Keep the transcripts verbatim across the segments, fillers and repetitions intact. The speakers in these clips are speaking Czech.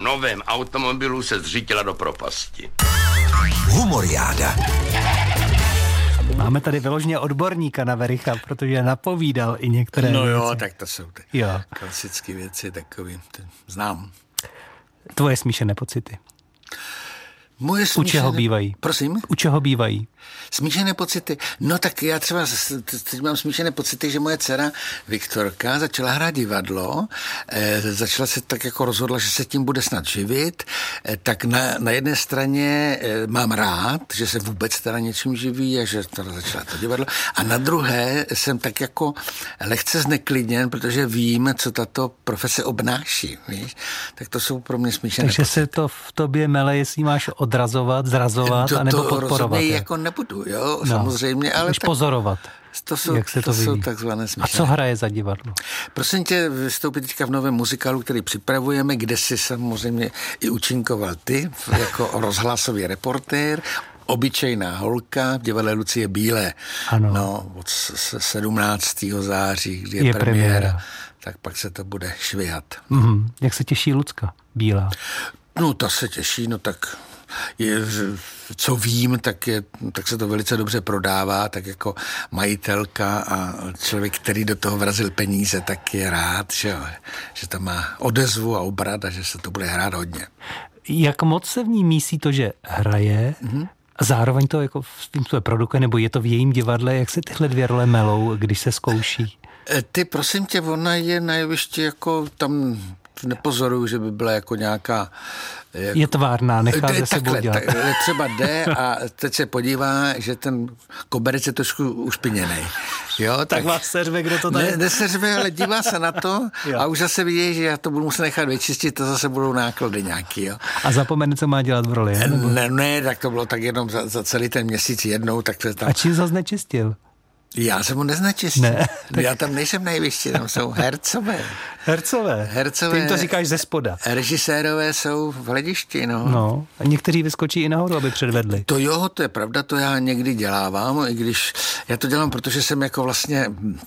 novém automobilu se zřítila do propasti. Humoriáda. Máme tady vyloženě odborníka na Wericha, protože napovídal i některé No věci. jo, tak to jsou ty jo. klasické věci, takový, znám. Tvoje smíšené pocity. Moje smíšené... U čeho bývají? Prosím? U čeho bývají? Smíšené pocity. No tak já třeba teď mám smíšené pocity, že moje dcera Viktorka začala hrát divadlo, eh, začala se tak jako rozhodla, že se tím bude snad živit, eh, tak na, na jedné straně eh, mám rád, že se vůbec teda něčím živí a že teda začala to divadlo, a na druhé jsem tak jako lehce zneklidněn, protože vím, co tato profese obnáší, víš? Tak to jsou pro mě smíšené Takže pocity. se to v tobě mele, jestli máš odrazovat, zrazovat, to, anebo to podporovat. rozhodně jako nebudu, jo, no, samozřejmě, ale tak, tak, pozorovat, to jsou, jak se to, to jsou vyvíjí. takzvané smíšené. A co hraje za divadlo? Prosím tě, vystoupit teďka v novém muzikálu, který připravujeme, kde si samozřejmě i účinkoval ty, jako rozhlasový reportér, Obyčejná holka v divadle Lucie Bílé. Ano. No, od sedmnáctého září, kdy je, Je premiéra, premiéra. tak pak se to bude švihat. Mm-hmm. Jak se těší Lucka Bílá? No, ta se těší, no tak je, co vím, tak, je, tak se to velice dobře prodává, tak jako majitelka a člověk, který do toho vrazil peníze, tak je rád, že, že to má odezvu a obrat a že se to bude hrát hodně. Jak moc se v ní mísí to, že hraje, mm-hmm. a zároveň to jako svým způsobem produkuje, nebo je to v jejím divadle, jak se tyhle dvě role melou, když se zkouší? Ty, prosím tě, ona je na jevišti jako tam... Nepozoruju, že by byla jako nějaká... Jako, je tvárná, nechá de, ze sebou takhle, dělat. Tak, třeba jde a teď se podívá, že ten koberec je trošku ušpiněnej. Jo, tak, tak vás seřve, kdo to tady... Ne, neseřve, ale dívá se na to a už zase vidí, že já to budu muset nechat vyčistit, to zase budou náklady nějaký. Jo. A zapomene, co má dělat v roli, je? Ne, ne, tak to bylo tak jenom za, za celý ten měsíc jednou, tak to je tam... A čím zase nečistil? Já jsem mu neznačistil. Ne, tak... Já tam nejsem nejvyšší, tam jsou hercové. Hercové? Hercové. Ty jim to říkáš ze spoda. Režisérové jsou v hledišti, no. No, a někteří vyskočí i nahoru, aby předvedli. To jo, to je pravda, to já někdy dělávám, i když já to dělám, protože jsem jako vlastně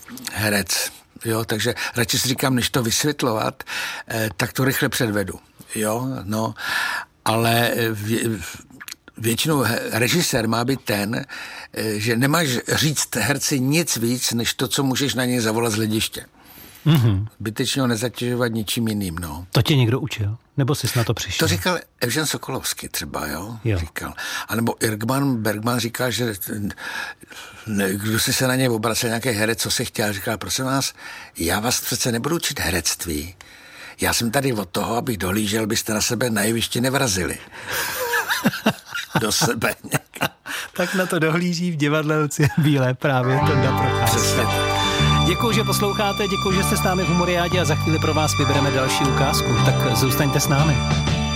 herec, jo, takže radši si říkám, než to vysvětlovat, eh, tak to rychle předvedu, jo, no, ale v, většinou režisér má být ten, že nemáš říct herci nic víc, než to, co můžeš na něj zavolat z hlediště. Mm-hmm. Zbytečně ho nezatěžovat ničím jiným, no. To tě někdo učil? Nebo jsi na to přišel? To říkal Evžen Sokolovský třeba, jo? jo. Říkal. A nebo Irkman Bergman říkal, že ne, kdo si se na něj obracel, nějaký herec, co si chtěl, říkal, prosím vás, já vás přece nebudu učit herectví. Já jsem tady od toho, abych dohlížel, byste na sebe na jevišti nevrazili. Do sebe. Tak na to dohlíží v divadle Lucie Bílé právě Tonda Procházka. Děkuji, že posloucháte, děkuji, že jste s námi v Humoriádě a za chvíli pro vás vybereme další ukázku. Tak zůstaňte s námi.